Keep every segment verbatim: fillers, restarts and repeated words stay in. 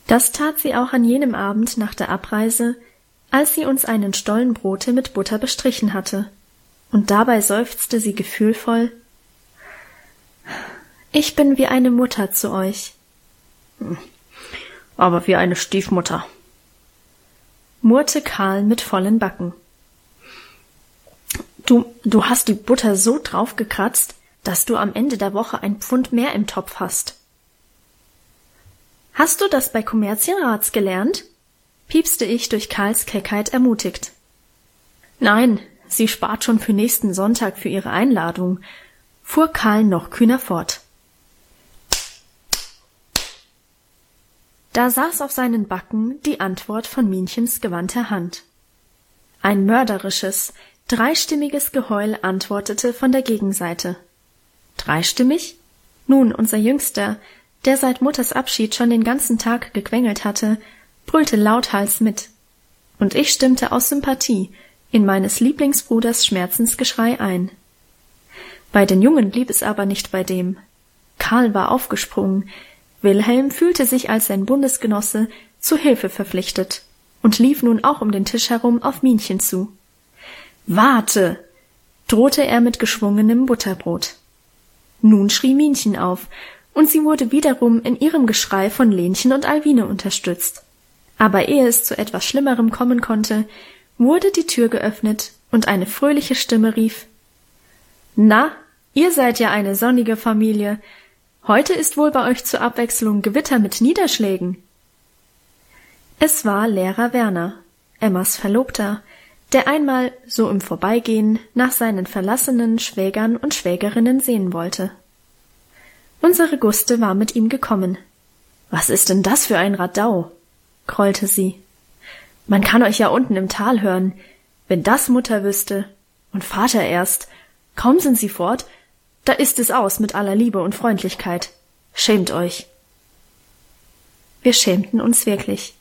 Das tat sie auch an jenem Abend nach der Abreise, als sie uns einen Stollen Brote mit Butter bestrichen hatte, und dabei seufzte sie gefühlvoll: »Ich bin wie eine Mutter zu euch.« »Aber wie eine Stiefmutter«, murrte Karl mit vollen Backen. Du, du hast die Butter so draufgekratzt, dass du am Ende der Woche ein Pfund mehr im Topf hast.« »Hast du das bei Kommerzienrats gelernt?« piepste ich durch Karls Keckheit ermutigt. »Nein, sie spart schon für nächsten Sonntag für ihre Einladung«, fuhr Karl noch kühner fort. Da saß auf seinen Backen die Antwort von Minchens gewandter Hand. Ein mörderisches, dreistimmiges Geheul antwortete von der Gegenseite. Dreistimmig? Nun, unser Jüngster, der seit Mutters Abschied schon den ganzen Tag gequengelt hatte, brüllte lauthals mit. Und ich stimmte aus Sympathie in meines Lieblingsbruders Schmerzensgeschrei ein. Bei den Jungen blieb es aber nicht bei dem. Karl war aufgesprungen, Wilhelm fühlte sich als sein Bundesgenosse zu Hilfe verpflichtet und lief nun auch um den Tisch herum auf Minchen zu. »Warte!« drohte er mit geschwungenem Butterbrot. Nun schrie Minchen auf, und sie wurde wiederum in ihrem Geschrei von Lenchen und Alwine unterstützt. Aber ehe es zu etwas Schlimmerem kommen konnte, wurde die Tür geöffnet und eine fröhliche Stimme rief: »Na, ihr seid ja eine sonnige Familie. Heute ist wohl bei euch zur Abwechslung Gewitter mit Niederschlägen.« Es war Lehrer Werner, Emmas Verlobter, der einmal, so im Vorbeigehen, nach seinen verlassenen Schwägern und Schwägerinnen sehen wollte. Unsere Guste war mit ihm gekommen. »Was ist denn das für ein Radau?« grollte sie. »Man kann euch ja unten im Tal hören. Wenn das Mutter wüsste. Und Vater erst. Kaum sind sie fort, da ist es aus mit aller Liebe und Freundlichkeit. Schämt euch.« Wir schämten uns wirklich.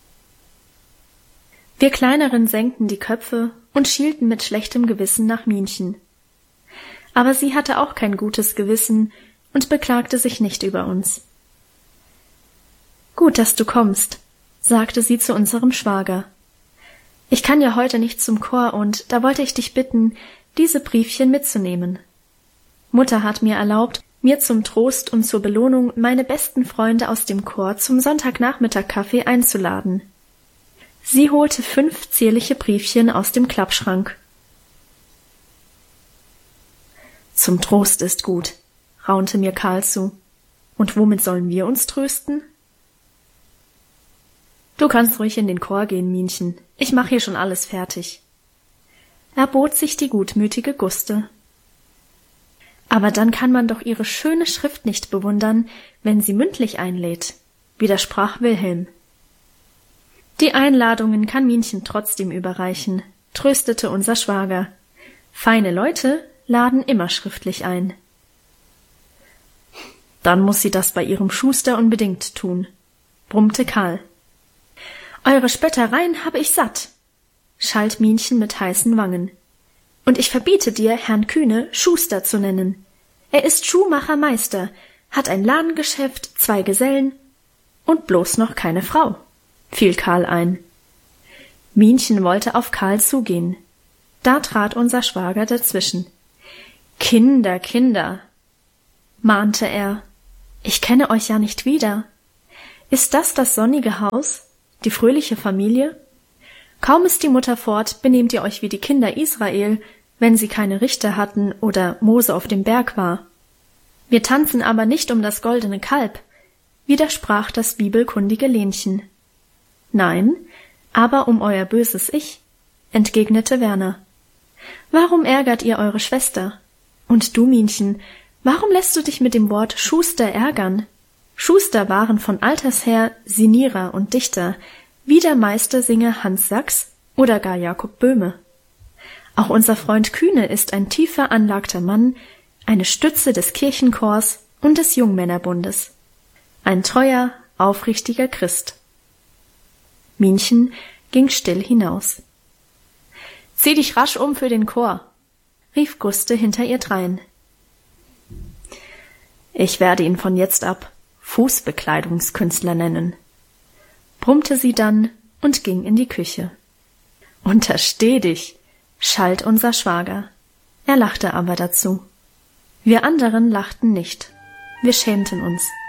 Wir Kleineren senkten die Köpfe und schielten mit schlechtem Gewissen nach Minchen. Aber sie hatte auch kein gutes Gewissen und beklagte sich nicht über uns. »Gut, dass du kommst«, sagte sie zu unserem Schwager. »Ich kann ja heute nicht zum Chor, und da wollte ich dich bitten, diese Briefchen mitzunehmen. Mutter hat mir erlaubt, mir zum Trost und zur Belohnung meine besten Freunde aus dem Chor zum Sonntagnachmittag-Kaffee einzuladen.« Sie holte fünf zierliche Briefchen aus dem Klappschrank. »Zum Trost ist gut«, raunte mir Karl zu. »Und womit sollen wir uns trösten?« »Du kannst ruhig in den Chor gehen, Minchen. Ich mache hier schon alles fertig«, erbot sich die gutmütige Guste. »Aber dann kann man doch ihre schöne Schrift nicht bewundern, wenn sie mündlich einlädt«, widersprach Wilhelm. »Die Einladungen kann Minchen trotzdem überreichen«, tröstete unser Schwager. »Feine Leute laden immer schriftlich ein.« »Dann muß sie das bei ihrem Schuster unbedingt tun«, brummte Karl. »Eure Spöttereien habe ich satt«, schalt Minchen mit heißen Wangen. »Und ich verbiete dir, Herrn Kühne Schuster zu nennen. Er ist Schuhmachermeister, hat ein Ladengeschäft, zwei Gesellen und bloß noch keine Frau«, fiel Karl ein. Minchen wollte auf Karl zugehen. Da trat unser Schwager dazwischen. »Kinder, Kinder«, mahnte er, »ich kenne euch ja nicht wieder. Ist das das sonnige Haus, die fröhliche Familie? Kaum ist die Mutter fort, benehmt ihr euch wie die Kinder Israel, wenn sie keine Richter hatten oder Mose auf dem Berg war. Wir tanzen aber nicht um das goldene Kalb«, widersprach das bibelkundige Lenchen. »Nein, aber um euer böses Ich«, entgegnete Werner. »Warum ärgert ihr eure Schwester? Und du, Minchen, warum lässt du dich mit dem Wort Schuster ärgern? Schuster waren von alters her Sinierer und Dichter, wie der Meistersinger Hans Sachs oder gar Jakob Böhme. Auch unser Freund Kühne ist ein tief veranlagter Mann, eine Stütze des Kirchenchors und des Jungmännerbundes. Ein treuer, aufrichtiger Christ.« Minchen ging still hinaus. »Zieh dich rasch um für den Chor«, rief Guste hinter ihr drein. »Ich werde ihn von jetzt ab Fußbekleidungskünstler nennen«, brummte sie dann und ging in die Küche. »Untersteh dich«, schalt unser Schwager. Er lachte aber dazu. Wir anderen lachten nicht. Wir schämten uns.